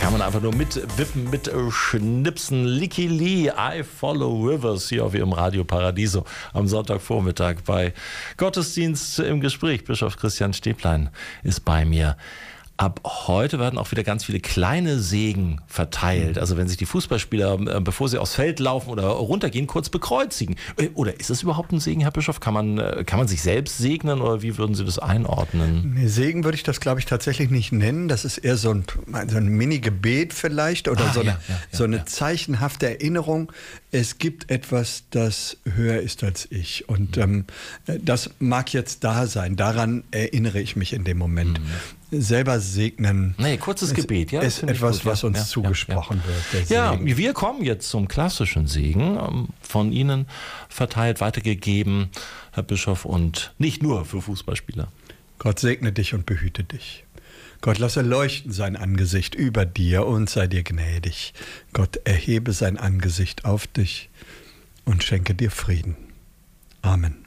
kann man einfach nur mitwippen, mit Schnipsen. Licky Lee, I Follow Rivers, hier auf Ihrem Radio Paradiso am Sonntagvormittag bei Gottesdienst im Gespräch. Bischof Christian Stäblein ist bei mir. Ab heute werden auch wieder ganz viele kleine Segen verteilt. Also wenn sich die Fußballspieler, bevor sie aufs Feld laufen oder runtergehen, kurz bekreuzigen. Oder ist das überhaupt ein Segen, Herr Bischof? Kann man sich selbst segnen oder wie würden Sie das einordnen? Nee, Segen würde ich das, glaube ich, tatsächlich nicht nennen. Das ist eher so ein Mini-Gebet vielleicht oder so eine zeichenhafte Erinnerung. Es gibt etwas, das höher ist als ich. Und das mag jetzt da sein. Daran erinnere ich mich in dem Moment. Selber segnen. Nee, kurzes Gebet, ja. Ist etwas, gut, was uns zugesprochen wird. Ja, wir kommen jetzt zum klassischen Segen, von Ihnen verteilt, weitergegeben, Herr Bischof, und nicht nur für Fußballspieler. Gott segne dich und behüte dich. Gott lasse leuchten sein Angesicht über dir und sei dir gnädig. Gott erhebe sein Angesicht auf dich und schenke dir Frieden. Amen.